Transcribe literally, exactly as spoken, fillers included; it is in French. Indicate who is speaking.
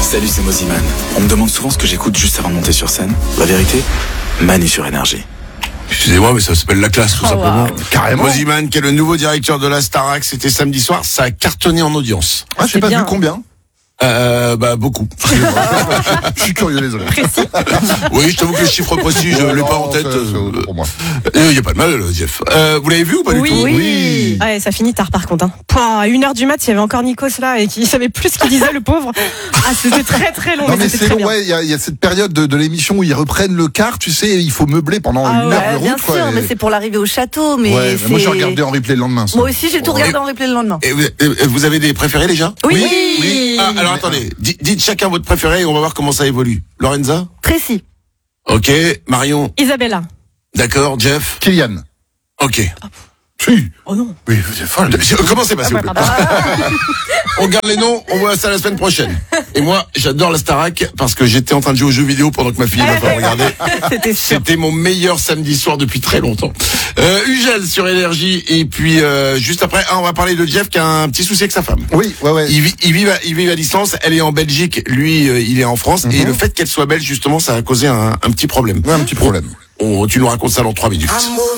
Speaker 1: Salut, c'est Moziman. On me demande souvent ce que j'écoute juste avant de monter sur scène. La vérité, Manu sur Énergie.
Speaker 2: Excusez-moi, mais ça s'appelle la classe, tout
Speaker 3: Oh,
Speaker 2: simplement.
Speaker 3: wow.
Speaker 2: Carrément. Moziman, qui est le nouveau directeur de la Starac, c'était samedi soir, ça a cartonné en audience.
Speaker 4: Ah, je sais pas
Speaker 3: bien.
Speaker 4: vu combien.
Speaker 2: Euh, bah, beaucoup.
Speaker 4: Je suis curieux, désolé.
Speaker 2: Oui, je t'avoue que le chiffre précis, je l'ai pas en tête.
Speaker 4: C'est pour moi.
Speaker 2: Il y a pas de mal, Jeff. Euh, vous l'avez vu ou pas
Speaker 3: Oui.
Speaker 2: du tout?
Speaker 4: Oui.
Speaker 3: Ouais, ça finit tard par contre. Hein. Pouah, à une heure du mat, il y avait encore Nikos là et qui savait plus ce qu'il disait, le pauvre. Ah, c'était très très long.
Speaker 4: Non, mais
Speaker 3: c'était
Speaker 4: c'est
Speaker 3: très
Speaker 4: long,
Speaker 3: bien.
Speaker 4: ouais, il y a, il y a cette période de, de l'émission où ils reprennent le quart, tu sais, il faut meubler pendant
Speaker 3: Ah
Speaker 4: une
Speaker 3: ouais,
Speaker 4: heure de
Speaker 5: Ouais,
Speaker 4: route,
Speaker 5: bien
Speaker 4: quoi.
Speaker 5: sûr,
Speaker 4: et-
Speaker 5: mais c'est pour l'arrivée au château. Mais
Speaker 4: Ouais, mais
Speaker 5: c'est...
Speaker 4: moi j'ai regardé en replay le lendemain. Ça.
Speaker 5: Moi aussi, j'ai tout regardé en replay le lendemain.
Speaker 2: Et vous, et vous avez des préférés déjà?
Speaker 5: Oui,
Speaker 2: Oui. Ah, alors attendez, dites, dites chacun votre préféré et on va voir comment ça évolue. Lorenza?
Speaker 5: Précis.
Speaker 2: Ok. Marion?
Speaker 3: Isabella.
Speaker 2: D'accord. Jeff?
Speaker 4: Kylian.
Speaker 2: Ok.
Speaker 4: Si.
Speaker 3: Oh non.
Speaker 4: Oui, vous êtes folle.
Speaker 2: Commencez pas, s'il vous plaît. On garde les noms, on voit ça la semaine prochaine. Et moi, j'adore la Starac parce que j'étais en train de jouer aux jeux vidéo pendant que ma fille m'a pas regardé.
Speaker 5: C'était sûr.
Speaker 2: C'était mon meilleur samedi soir depuis très longtemps. Euh, Ugel sur Énergie et puis euh, juste après, ah, on va parler de Jeff qui a un petit souci avec sa femme.
Speaker 4: Oui, ouais, ouais.
Speaker 2: Ils, vi- ils vivent à, ils vivent à distance, elle est en Belgique, lui euh, il est en France et
Speaker 4: Mhm.
Speaker 2: le fait qu'elle soit belge justement ça a causé un, un petit problème.
Speaker 4: Ouais, un petit problème.
Speaker 2: On, tu nous racontes ça dans trois minutes.